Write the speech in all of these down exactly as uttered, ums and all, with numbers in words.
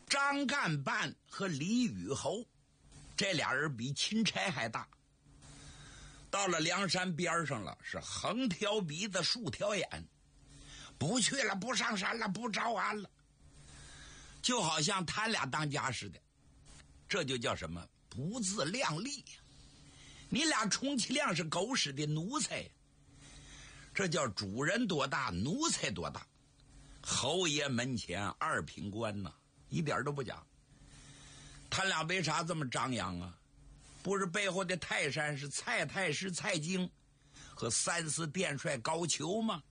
张干办和李宇侯这俩人比钦差还大。到了梁山边上了，是横挑鼻子竖挑眼，不去了，不上山了，不招安了，就好像他俩当家似的。这就叫什么？不自量力呀！你俩充其量是狗屎的奴才，这叫主人多大，奴才多大。侯爷门前二品官呐，一点都不假。他俩为啥这么张扬啊？不是背后的泰山是蔡太师蔡京和三司殿帅高俅吗？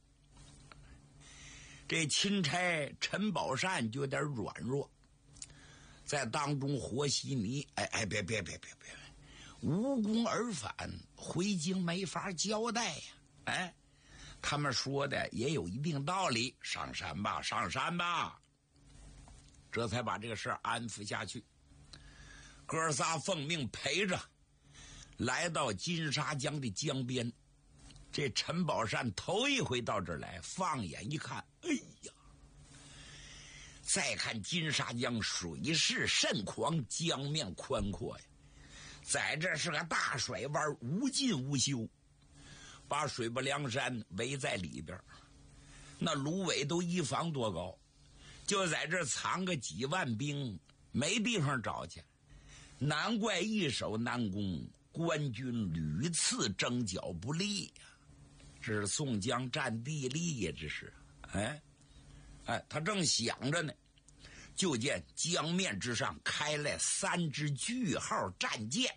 这钦差陈宝善就有点软弱，在当中和稀泥。哎哎，别别别别别，无功而返，回京没法交代呀！哎，他们说的也有一定道理，上山吧，上山吧，这才把这个事儿安抚下去。哥仨奉命陪着来到金沙江的江边。这陈宝善头一回到这儿来，放眼一看，哎呀，再看金沙江水势甚狂，江面宽阔呀，在这是个大甩湾，无尽无休，把水泊梁山围在里边。那芦苇都一房多高，就在这藏个几万兵，没地方找去。难怪易守难攻，官军屡次征剿不利呀！这是宋江占地利呀，这是。哎，哎，他正想着呢，就见江面之上开来三支巨号战舰，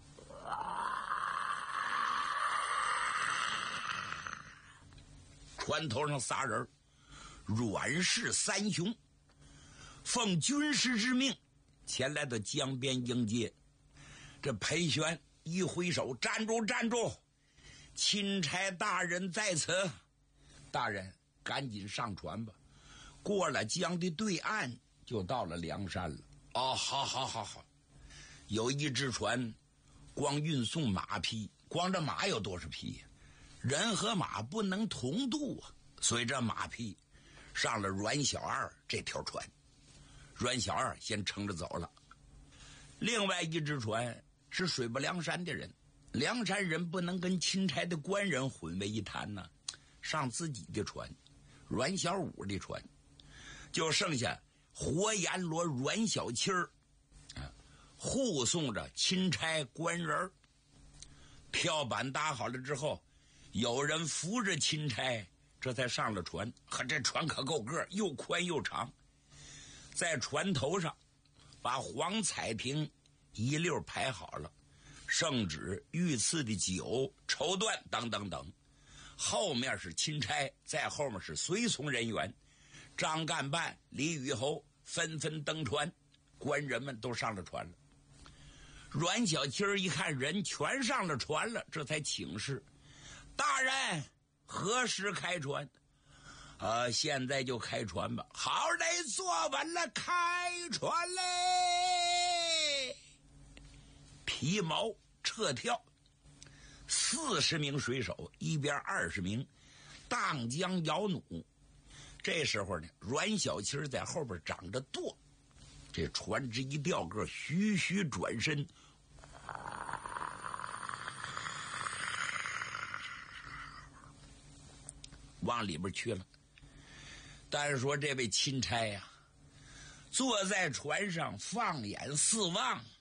船头上仨人，阮氏三雄，奉军师之命前来到江边迎接。这裴宣一挥手，站住站住，钦差大人在此。大人赶紧上船吧，过了江的对岸就到了梁山了。哦，好好好好。有一只船光运送马匹，光这马有多少匹呀？人和马不能同渡啊，所以这马匹上了阮小二这条船，阮小二先撑着走了。另外一只船是水泊梁山的人，梁山人不能跟钦差的官人混为一谈呢，上自己的船，阮小五的船，就剩下活阎罗阮小七儿护送着钦差官人。跳板搭好了之后，有人扶着钦差，这才上了船。可这船可够个，又宽又长。在船头上把黄彩瓶一溜排好了，圣旨、御赐的酒、绸缎等等等。后面是钦差，在后面是随从人员，张干办、李宇侯纷纷登船，官人们都上了船了。阮小七儿一看人全上了船了，这才请示大人，何时开船？呃，现在就开船吧。好嘞，坐稳了，开船嘞！皮毛撤跳，四十名水手，一边二十名，荡江摇弩。这时候呢，阮小七在后边掌着舵，这船只一掉个，徐徐转身，往里边去了。但是说这位钦差呀、啊，坐在船上放眼四望，